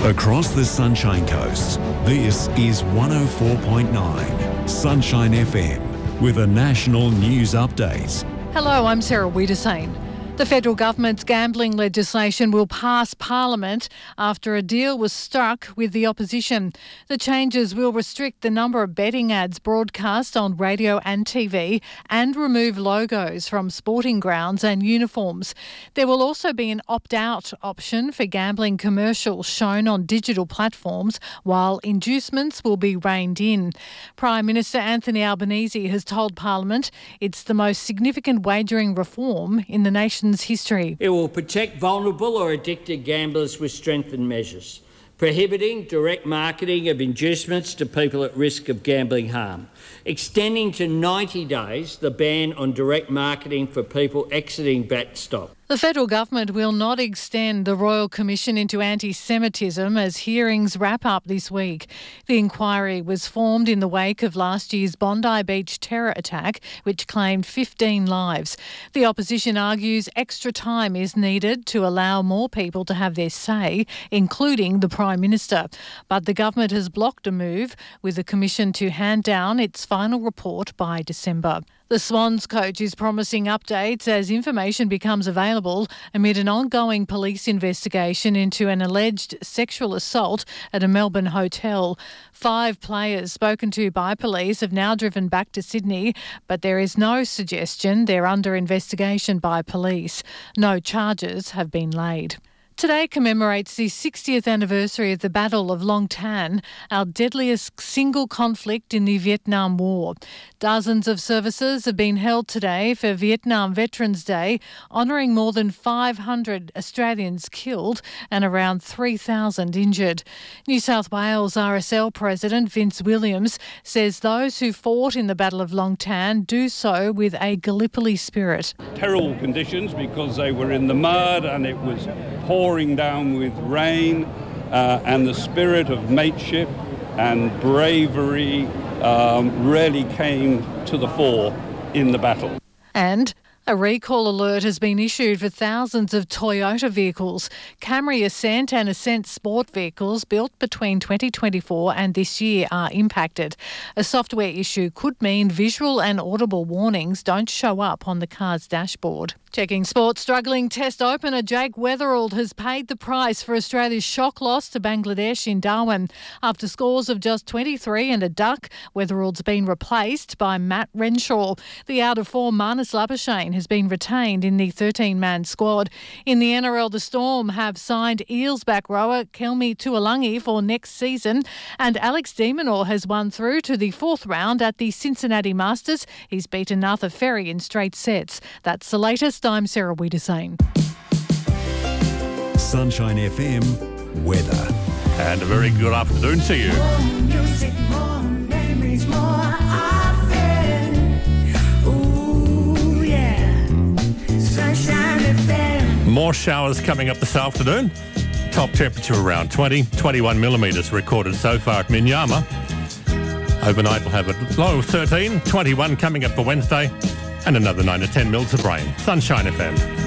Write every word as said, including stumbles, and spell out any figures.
Across the Sunshine Coast, this is one oh four point nine Sunshine F M with a national news update. Hello, I'm Sarah Wiedersane. The federal government's gambling legislation will pass Parliament after a deal was struck with the opposition. The changes will restrict the number of betting ads broadcast on radio and T V and remove logos from sporting grounds and uniforms. There will also be an opt-out option for gambling commercials shown on digital platforms, while inducements will be reined in. Prime Minister Anthony Albanese has told Parliament it's the most significant wagering reform in the nation's history. It will protect vulnerable or addicted gamblers with strengthened measures, prohibiting direct marketing of inducements to people at risk of gambling harm, extending to ninety days the ban on direct marketing for people exiting BetStop. The federal government will not extend the Royal Commission into anti-Semitism as hearings wrap up this week. The inquiry was formed in the wake of last year's Bondi Beach terror attack, which claimed fifteen lives. The opposition argues extra time is needed to allow more people to have their say, including the Prime Minister. But the government has blocked a move, with the Commission to hand down its final report by December. The Swans coach is promising updates as information becomes available amid an ongoing police investigation into an alleged sexual assault at a Melbourne hotel. Five players spoken to by police have now driven back to Sydney, but there is no suggestion they're under investigation by police. No charges have been laid. Today commemorates the sixtieth anniversary of the Battle of Long Tan, our deadliest single conflict in the Vietnam War. Dozens of services have been held today for Vietnam Veterans Day, honouring more than five hundred Australians killed and around three thousand injured. New South Wales R S L President Vince Williams says those who fought in the Battle of Long Tan do so with a Gallipoli spirit. Terrible conditions because they were in the mud and it was pouring down with rain, uh, and the spirit of mateship and bravery um, really came to the fore in the battle. And a recall alert has been issued for thousands of Toyota vehicles. Camry Ascent and Ascent Sport vehicles built between twenty twenty-four and this year are impacted. A software issue could mean visual and audible warnings don't show up on the car's dashboard. Checking sports, struggling Test opener Jake Weatherald has paid the price for Australia's shock loss to Bangladesh in Darwin. After scores of just twenty-three and a duck, Weatherald's been replaced by Matt Renshaw. The out-of-form Marnus Labuschagne has been retained in the thirteen-man squad. In the N R L, the Storm have signed Eels back rower Kelmi Tuolangi for next season, and Alex de Minaur has won through to the fourth round at the Cincinnati Masters. He's beaten Arthur Ferry in straight sets. That's the latest. I'm Sarah Wiedersane. Sunshine F M weather. And a very good afternoon to you. More music, more memories, more often. Ooh, yeah. Sunshine F M. More showers coming up this afternoon. Top temperature around twenty, twenty-one millimetres recorded so far at Minyama. Overnight we'll have a low of thirteen, twenty-one coming up for Wednesday, and another nine to ten mils of rain. Sunshine F M.